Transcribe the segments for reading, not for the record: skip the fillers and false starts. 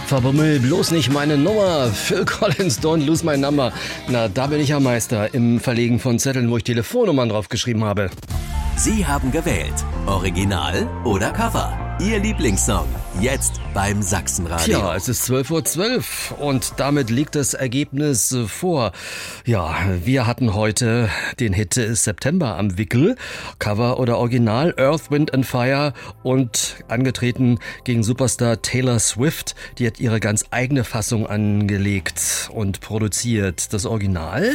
Verbummel bloß nicht meine Nummer. Phil Collins, don't lose my number. Na, da bin ich ja Meister im Verlegen von Zetteln, wo ich Telefonnummern draufgeschrieben habe. Sie haben gewählt. Original oder Cover? Ihr Lieblingssong. Jetzt beim Sachsenradio. Tja, es ist 12:12 Uhr und damit liegt das Ergebnis vor. Ja, wir hatten heute den Hit September am Wickel. Cover oder Original, Earth, Wind and Fire, und angetreten gegen Superstar Taylor Swift. Die hat ihre ganz eigene Fassung angelegt und produziert. Das Original?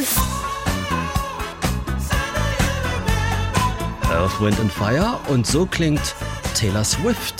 Earth, Wind and Fire, und so klingt Taylor Swift.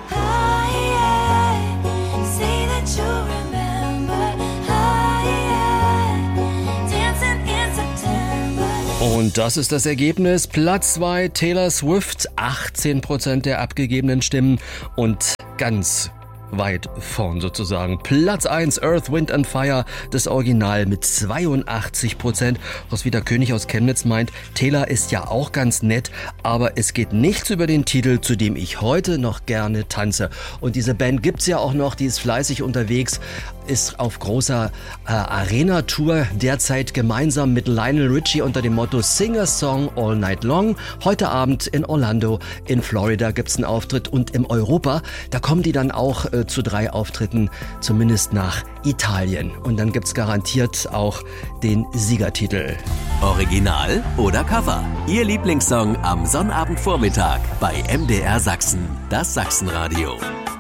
Und das ist das Ergebnis. Platz 2 Taylor Swift, 18% der abgegebenen Stimmen, und ganz weit vorn sozusagen. Platz 1 Earth, Wind and Fire, das Original mit 82%. Roswitha König aus Chemnitz meint, Taylor ist ja auch ganz nett, aber es geht nichts über den Titel, zu dem ich heute noch gerne tanze. Und diese Band gibt's ja auch noch, die ist fleißig unterwegs, ist auf großer Arena-Tour derzeit gemeinsam mit Lionel Richie unter dem Motto Sing a Song All Night Long. Heute Abend in Orlando in Florida gibt's einen Auftritt, und im Europa, da kommen die dann auch zu 3 Auftritten, zumindest nach Italien. Und dann gibt's garantiert auch den Siegertitel. Original oder Cover? Ihr Lieblingssong am Sonnabendvormittag bei MDR Sachsen, das Sachsenradio.